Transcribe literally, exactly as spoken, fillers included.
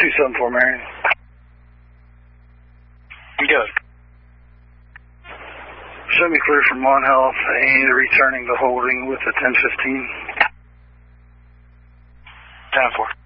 two seven four Marion. Good. Show me clear from One Health and returning to holding with the ten fifteen. ten four.